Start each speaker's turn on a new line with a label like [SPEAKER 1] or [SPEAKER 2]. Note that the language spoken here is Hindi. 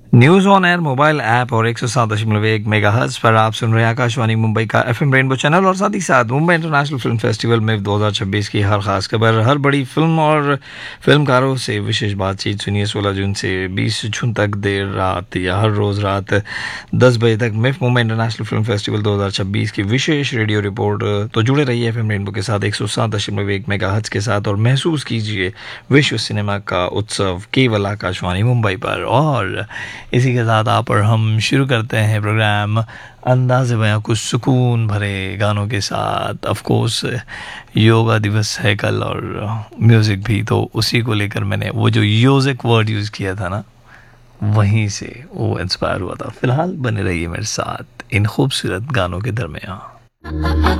[SPEAKER 1] News on air mobile app और 107.1 मेगाहर्ट्ज पर आप सुन रहे हैं आकाशवाणी मुंबई का एफएम रेनबो चैनल और साथ ही साथ मुंबई इंटरनेशनल फिल्म फेस्टिवल में 2026 की हर खास खबर, हर बड़ी फिल्म और फिल्मकारों से विशेष बातचीत सुनिए 16 जून से 20 जून तक देर रात या हर रोज रात 10 बजे तक MIFF Mumbai international film festival 2026 की विशेष रेडियो रिपोर्ट। तो जुड़े रहिए एफएम रेनबो के साथ 107.1 मेगाहर्ट्ज के साथ और महसूस कीजिए विश्व सिनेमा का उत्सव केवल आकाशवाणी मुंबई पर। और इसी के साथ आप और हम शुरू करते हैं प्रोग्राम अंदाज़े बयां कुछ सुकून भरे गानों के साथ। ऑफ कोर्स योगा दिवस है कल और म्यूज़िक भी, तो उसी को लेकर मैंने वो जो योजिक वर्ड यूज़ किया था ना, वहीं से वो इंस्पायर हुआ था। फिलहाल बने रहिए मेरे साथ इन खूबसूरत गानों के दरमियान।